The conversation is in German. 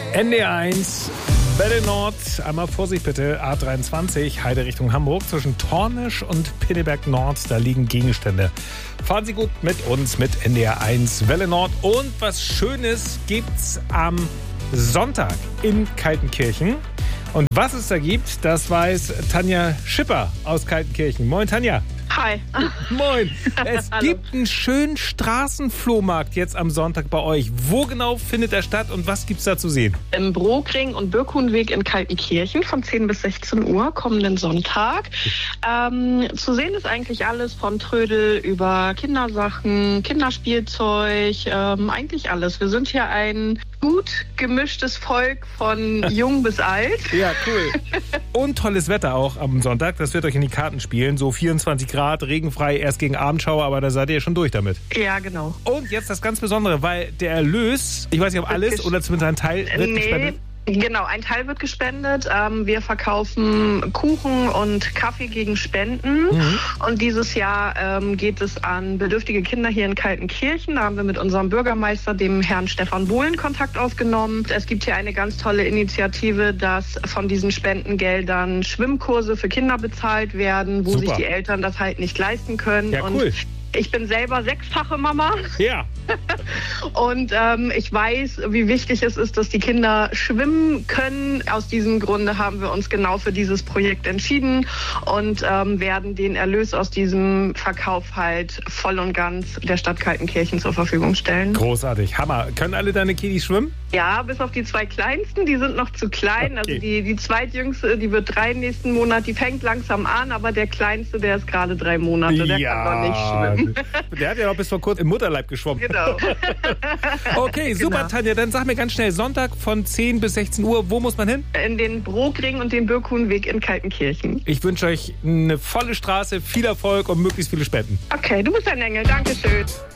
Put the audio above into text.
NDR1, Welle Nord, einmal Vorsicht bitte, A23, Heide Richtung Hamburg, zwischen Tornisch und Pinneberg Nord, da liegen Gegenstände. Fahren Sie gut mit uns, mit NDR1, Welle Nord. Und was Schönes gibt's am Sonntag in Kaltenkirchen. Und was es da gibt, das weiß Tanja Schipper aus Kaltenkirchen. Moin Tanja. Hi. Moin. Es gibt einen schönen Straßenflohmarkt jetzt am Sonntag bei euch. Wo genau findet er statt und was gibt's da zu sehen? Im Brokring und Birkhuhnweg in Kaltenkirchen von 10 bis 16 Uhr kommenden Sonntag. Zu sehen ist eigentlich alles von Trödel über Kindersachen, Kinderspielzeug, eigentlich alles. Wir sind hier ein gut gemischtes Volk von jung bis alt. Ja, cool. Und tolles Wetter auch am Sonntag. Das wird euch in die Karten spielen. So 24 Grad, regenfrei, erst gegen Abendschauer, aber da seid ihr schon durch damit. Ja, genau. Und jetzt das ganz Besondere, weil der Erlös, ich weiß nicht, ob alles oder zumindest ein Teil wird gespendet. Genau, ein Teil wird gespendet. Wir verkaufen Kuchen und Kaffee gegen Spenden. Und dieses Jahr geht es an bedürftige Kinder hier in Kaltenkirchen. Da haben wir mit unserem Bürgermeister, dem Herrn Stefan Bohlen, Kontakt aufgenommen. Es gibt hier eine ganz tolle Initiative, dass von diesen Spendengeldern Schwimmkurse für Kinder bezahlt werden, wo sich die Eltern das halt nicht leisten können. Ja, cool. Ich bin selber 6-fache Mama. Ja. Und ich weiß, wie wichtig es ist, dass die Kinder schwimmen können. Aus diesem Grunde haben wir uns genau für dieses Projekt entschieden und werden den Erlös aus diesem Verkauf halt voll und ganz der Stadt Kaltenkirchen zur Verfügung stellen. Großartig, Hammer. Können alle deine Kiddies schwimmen? Ja, bis auf die 2 Kleinsten, die sind noch zu klein. Okay. Also die zweitjüngste, die wird 3 nächsten Monat, die fängt langsam an, aber der Kleinste, der ist gerade 3 Monate, der kann noch nicht schwimmen. Der hat ja noch bis vor kurzem im Mutterleib geschwommen. Genau. Okay, super, genau. Tanja, dann sag mir ganz schnell, Sonntag von 10 bis 16 Uhr, wo muss man hin? In den Brokring und den Birkhuhnweg in Kaltenkirchen. Ich wünsche euch eine volle Straße, viel Erfolg und möglichst viele Spenden. Okay, du bist ein Engel, Dankeschön.